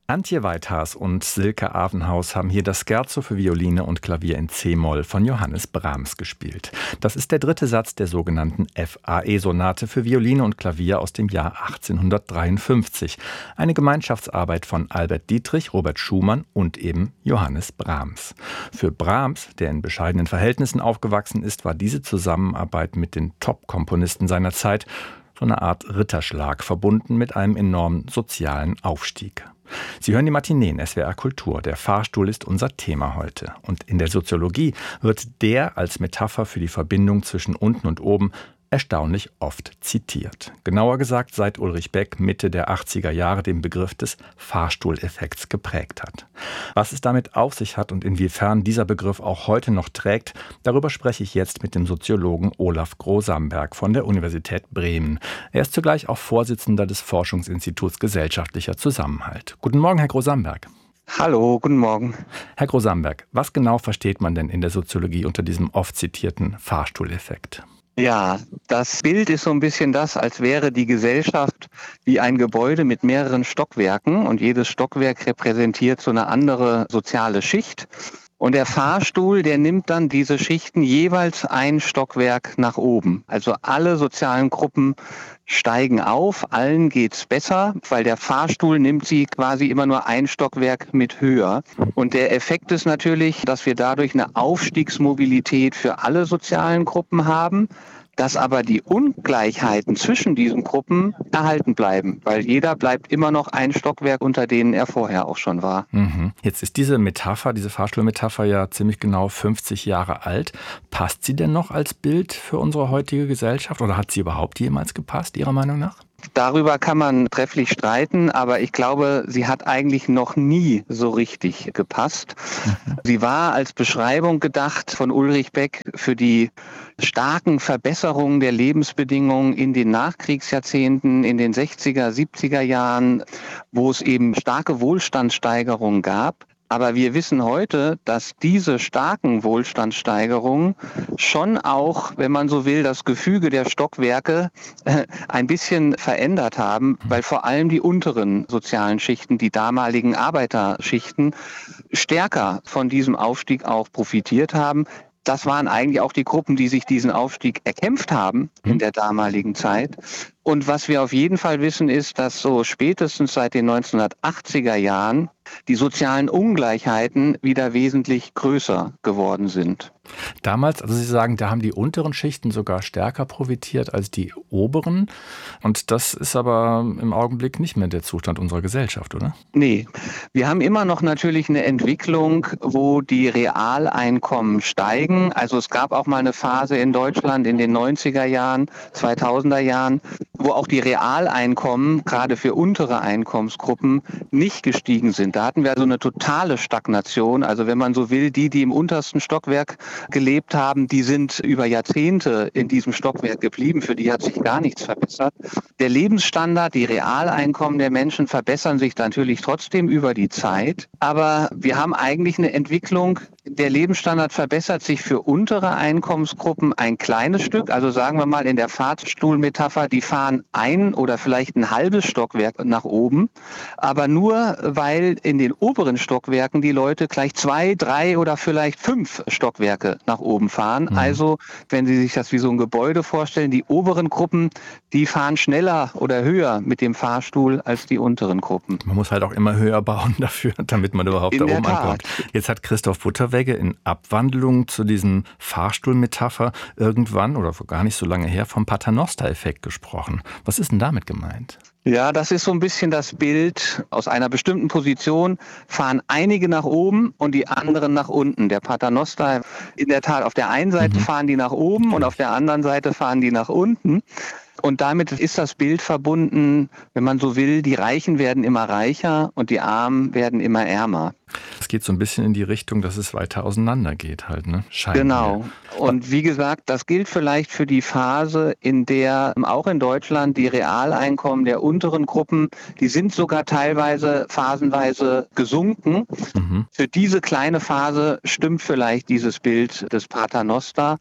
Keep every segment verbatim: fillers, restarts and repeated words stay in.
Antje Weithaas und Silke Avenhaus haben hier das Scherzo für Violine und Klavier in C-Moll von Johannes Brahms gespielt. Das ist der dritte Satz der sogenannten F A E-Sonate für Violine und Klavier aus dem Jahr achtzehnhundertdreiundfünfzig. Eine Gemeinschaftsarbeit von Albert Dietrich, Robert Schumann und eben Johannes Brahms. Für Brahms, der in bescheidenen Verhältnissen aufgewachsen ist, war diese Zusammenarbeit mit den Top-Komponisten seiner Zeit so eine Art Ritterschlag, verbunden mit einem enormen sozialen Aufstieg. Sie hören die Matinee in S W R Kultur. Der Fahrstuhl ist unser Thema heute. Und in der Soziologie wird der als Metapher für die Verbindung zwischen unten und oben erstaunlich oft zitiert. Genauer gesagt, seit Ulrich Beck Mitte der achtziger Jahre den Begriff des Fahrstuhleffekts geprägt hat. Was es damit auf sich hat und inwiefern dieser Begriff auch heute noch trägt, darüber spreche ich jetzt mit dem Soziologen Olaf Grosamberg von der Universität Bremen. Er ist zugleich auch Vorsitzender des Forschungsinstituts Gesellschaftlicher Zusammenhalt. Guten Morgen, Herr Grosamberg. Hallo, guten Morgen. Herr Grosamberg, was genau versteht man denn in der Soziologie unter diesem oft zitierten Fahrstuhleffekt? Ja, das Bild ist so ein bisschen das, als wäre die Gesellschaft wie ein Gebäude mit mehreren Stockwerken und jedes Stockwerk repräsentiert so eine andere soziale Schicht. Und der Fahrstuhl, der nimmt dann diese Schichten jeweils ein Stockwerk nach oben. Also alle sozialen Gruppen steigen auf, allen geht's besser, weil der Fahrstuhl nimmt sie quasi immer nur ein Stockwerk mit höher. Und der Effekt ist natürlich, dass wir dadurch eine Aufstiegsmobilität für alle sozialen Gruppen haben, dass aber die Ungleichheiten zwischen diesen Gruppen erhalten bleiben, weil jeder bleibt immer noch ein Stockwerk unter denen er vorher auch schon war. Mhm. Jetzt ist diese Metapher, diese Fahrstuhlmetapher ja ziemlich genau fünfzig Jahre alt. Passt sie denn noch als Bild für unsere heutige Gesellschaft oder hat sie überhaupt jemals gepasst, Ihrer Meinung nach? Darüber kann man trefflich streiten, aber ich glaube, sie hat eigentlich noch nie so richtig gepasst. Mhm. Sie war als Beschreibung gedacht von Ulrich Beck für die starken Verbesserungen der Lebensbedingungen in den Nachkriegsjahrzehnten, in den sechziger, siebziger Jahren, wo es eben starke Wohlstandssteigerungen gab. Aber wir wissen heute, dass diese starken Wohlstandssteigerungen schon auch, wenn man so will, das Gefüge der Stockwerke äh, ein bisschen verändert haben, weil vor allem die unteren sozialen Schichten, die damaligen Arbeiterschichten, stärker von diesem Aufstieg auch profitiert haben. Das waren eigentlich auch die Gruppen, die sich diesen Aufstieg erkämpft haben in der damaligen Zeit. Und was wir auf jeden Fall wissen, ist, dass so spätestens seit den neunzehnhundertachtziger Jahren die sozialen Ungleichheiten wieder wesentlich größer geworden sind. Damals, also Sie sagen, da haben die unteren Schichten sogar stärker profitiert als die oberen. Und das ist aber im Augenblick nicht mehr der Zustand unserer Gesellschaft, oder? Nee, wir haben immer noch natürlich eine Entwicklung, wo die Realeinkommen steigen. Also es gab auch mal eine Phase in Deutschland in den neunziger Jahren, zweitausender Jahren, wo auch die Realeinkommen, gerade für untere Einkommensgruppen, nicht gestiegen sind. Da hatten wir also eine totale Stagnation. Also wenn man so will, die, die im untersten Stockwerk gelebt haben, die sind über Jahrzehnte in diesem Stockwerk geblieben. Für die hat sich gar nichts verbessert. Der Lebensstandard, die Realeinkommen der Menschen verbessern sich natürlich trotzdem über die Zeit. Aber wir haben eigentlich eine Entwicklung, der Lebensstandard verbessert sich für untere Einkommensgruppen ein kleines Stück. Also sagen wir mal in der Fahrstuhlmetapher, die fahren ein oder vielleicht ein halbes Stockwerk nach oben. Aber nur, weil in den oberen Stockwerken die Leute gleich zwei, drei oder vielleicht fünf Stockwerke nach oben fahren. Mhm. Also, wenn Sie sich das wie so ein Gebäude vorstellen, die oberen Gruppen, die fahren schneller oder höher mit dem Fahrstuhl als die unteren Gruppen. Man muss halt auch immer höher bauen dafür, damit man überhaupt in da oben ankommt. Jetzt hat Christoph Butterwegge in Abwandlung zu diesem Fahrstuhlmetapher irgendwann oder gar nicht so lange her vom Paternoster-Effekt gesprochen. Was ist denn damit gemeint? Ja, das ist so ein bisschen das Bild. Aus einer bestimmten Position fahren einige nach oben und die anderen nach unten. Der Paternoster, in der Tat, auf der einen Seite mhm. fahren die nach oben und auf der anderen Seite fahren die nach unten. Und damit ist das Bild verbunden, wenn man so will, die Reichen werden immer reicher und die Armen werden immer ärmer. Es geht so ein bisschen in die Richtung, dass es weiter auseinander geht halt, ne? Scheinbar. Genau. Und wie gesagt, das gilt vielleicht für die Phase, in der auch in Deutschland die Realeinkommen der unteren Gruppen, die sind sogar teilweise phasenweise gesunken. Mhm. Für diese kleine Phase stimmt vielleicht dieses Bild des Paternoster.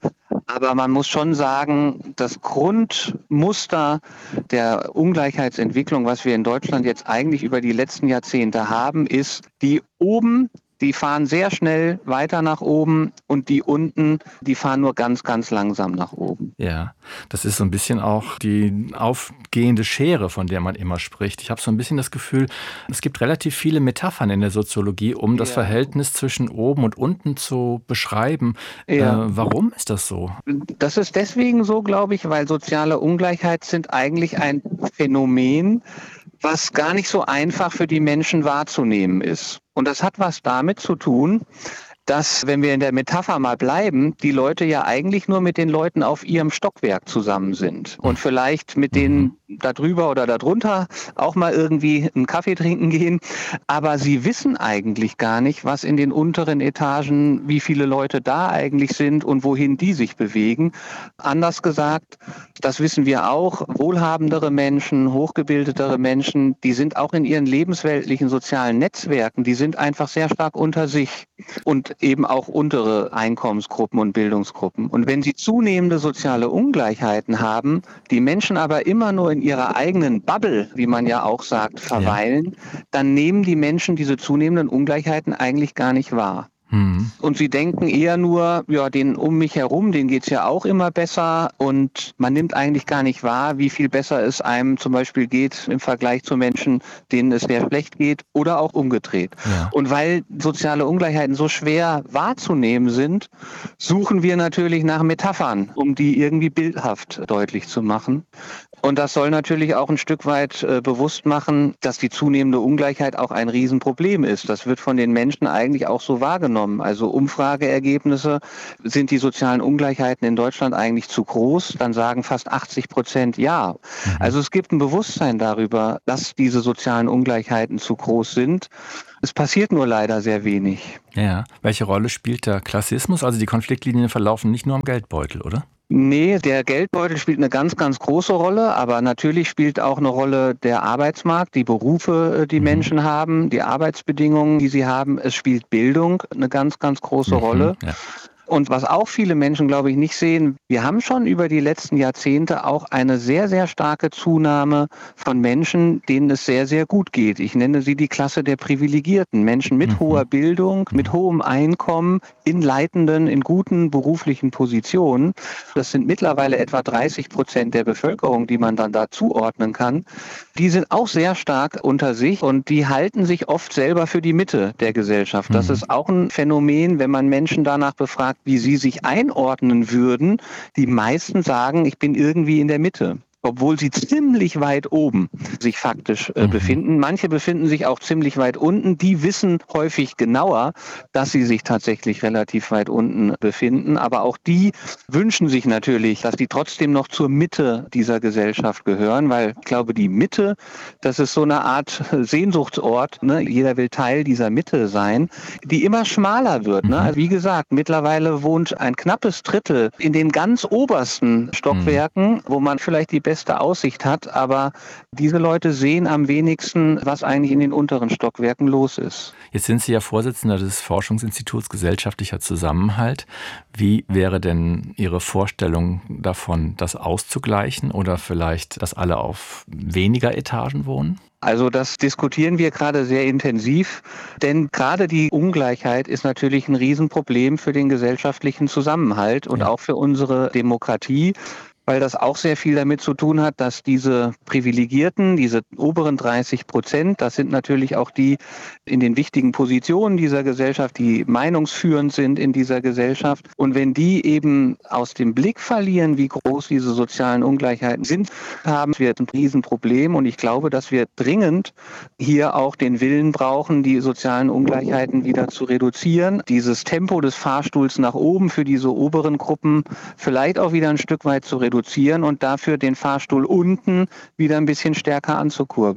Aber man muss schon sagen, das Grundmuster der Ungleichheitsentwicklung, was wir in Deutschland jetzt eigentlich über die letzten Jahrzehnte haben, ist, die oben, die fahren sehr schnell weiter nach oben und die unten, die fahren nur ganz, ganz langsam nach oben. Ja, das ist so ein bisschen auch die aufgehende Schere, von der man immer spricht. Ich habe so ein bisschen das Gefühl, es gibt relativ viele Metaphern in der Soziologie, um das Ja. Verhältnis zwischen oben und unten zu beschreiben. Ja. Äh, warum ist das so? Das ist deswegen so, glaube ich, weil soziale Ungleichheit sind eigentlich ein Phänomen, was gar nicht so einfach für die Menschen wahrzunehmen ist. Und das hat was damit zu tun, dass, wenn wir in der Metapher mal bleiben, die Leute ja eigentlich nur mit den Leuten auf ihrem Stockwerk zusammen sind und vielleicht mit denen da drüber oder da drunter auch mal irgendwie einen Kaffee trinken gehen. Aber sie wissen eigentlich gar nicht, was in den unteren Etagen, wie viele Leute da eigentlich sind und wohin die sich bewegen. Anders gesagt, das wissen wir auch, wohlhabendere Menschen, hochgebildetere Menschen, die sind auch in ihren lebensweltlichen sozialen Netzwerken, die sind einfach sehr stark unter sich und eben auch untere Einkommensgruppen und Bildungsgruppen. Und wenn sie zunehmende soziale Ungleichheiten haben, die Menschen aber immer nur in ihrer eigenen Bubble, wie man ja auch sagt, verweilen, ja. dann nehmen die Menschen diese zunehmenden Ungleichheiten eigentlich gar nicht wahr. Mhm. Und sie denken eher nur, ja, den um mich herum, denen geht's ja auch immer besser und man nimmt eigentlich gar nicht wahr, wie viel besser es einem zum Beispiel geht im Vergleich zu Menschen, denen es sehr schlecht geht oder auch umgedreht. Ja. Und weil soziale Ungleichheiten so schwer wahrzunehmen sind, suchen wir natürlich nach Metaphern, um die irgendwie bildhaft deutlich zu machen. Und das soll natürlich auch ein Stück weit äh, bewusst machen, dass die zunehmende Ungleichheit auch ein Riesenproblem ist. Das wird von den Menschen eigentlich auch so wahrgenommen. Also Umfrageergebnisse, sind die sozialen Ungleichheiten in Deutschland eigentlich zu groß? Dann sagen fast achtzig Prozent ja. Mhm. Also es gibt ein Bewusstsein darüber, dass diese sozialen Ungleichheiten zu groß sind. Es passiert nur leider sehr wenig. Ja, welche Rolle spielt der Klassismus? Also die Konfliktlinien verlaufen nicht nur am Geldbeutel, oder? Nee, der Geldbeutel spielt eine ganz, ganz große Rolle, aber natürlich spielt auch eine Rolle der Arbeitsmarkt, die Berufe, die mhm. Menschen haben, die Arbeitsbedingungen, die sie haben. Es spielt Bildung eine ganz, ganz große mhm, Rolle. Ja. Und was auch viele Menschen, glaube ich, nicht sehen, wir haben schon über die letzten Jahrzehnte auch eine sehr, sehr starke Zunahme von Menschen, denen es sehr, sehr gut geht. Ich nenne sie die Klasse der Privilegierten. Menschen mit mhm. hoher Bildung, mit hohem Einkommen, in leitenden, in guten beruflichen Positionen. Das sind mittlerweile etwa dreißig Prozent der Bevölkerung, die man dann da zuordnen kann. Die sind auch sehr stark unter sich und die halten sich oft selber für die Mitte der Gesellschaft. Das mhm. ist auch ein Phänomen, wenn man Menschen danach befragt, wie sie sich einordnen würden. Die meisten sagen, ich bin irgendwie in der Mitte, obwohl sie ziemlich weit oben sich faktisch äh, mhm. befinden. Manche befinden sich auch ziemlich weit unten. Die wissen häufig genauer, dass sie sich tatsächlich relativ weit unten befinden. Aber auch die wünschen sich natürlich, dass die trotzdem noch zur Mitte dieser Gesellschaft gehören, weil ich glaube, die Mitte, das ist so eine Art Sehnsuchtsort. Ne? Jeder will Teil dieser Mitte sein, die immer schmaler wird. Ne? Also wie gesagt, mittlerweile wohnt ein knappes Drittel in den ganz obersten Stockwerken, mhm. wo man vielleicht die beste Aussicht hat, aber diese Leute sehen am wenigsten, was eigentlich in den unteren Stockwerken los ist. Jetzt sind Sie ja Vorsitzender des Forschungsinstituts Gesellschaftlicher Zusammenhalt. Wie wäre denn Ihre Vorstellung davon, das auszugleichen oder vielleicht, dass alle auf weniger Etagen wohnen? Also das diskutieren wir gerade sehr intensiv, denn gerade die Ungleichheit ist natürlich ein Riesenproblem für den gesellschaftlichen Zusammenhalt und ja. auch für unsere Demokratie, weil das auch sehr viel damit zu tun hat, dass diese Privilegierten, diese oberen dreißig Prozent, das sind natürlich auch die in den wichtigen Positionen dieser Gesellschaft, die meinungsführend sind in dieser Gesellschaft. Und wenn die eben aus dem Blick verlieren, wie groß diese sozialen Ungleichheiten sind, haben wir ein Riesenproblem. Und ich glaube, dass wir dringend hier auch den Willen brauchen, die sozialen Ungleichheiten wieder zu reduzieren. Dieses Tempo des Fahrstuhls nach oben für diese oberen Gruppen vielleicht auch wieder ein Stück weit zu reduzieren und dafür den Fahrstuhl unten wieder ein bisschen stärker anzukurbeln.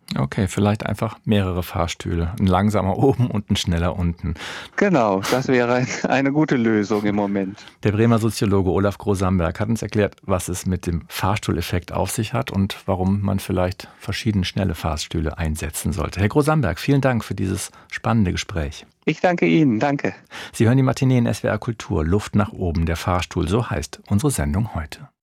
Okay, vielleicht einfach mehrere Fahrstühle. Ein langsamer oben und ein schneller unten. Genau, das wäre eine gute Lösung im Moment. Der Bremer Soziologe Olaf Groh-Samberg hat uns erklärt, was es mit dem Fahrstuhleffekt auf sich hat und warum man vielleicht verschiedene schnelle Fahrstühle einsetzen sollte. Herr Groh-Samberg, vielen Dank für dieses spannende Gespräch. Ich danke Ihnen, danke. Sie hören die Matinee in S W R Kultur, Luft nach oben, der Fahrstuhl, so heißt unsere Sendung heute.